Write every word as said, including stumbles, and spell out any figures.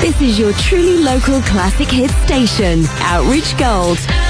This is your truly local classic hit station, Outreach Gold.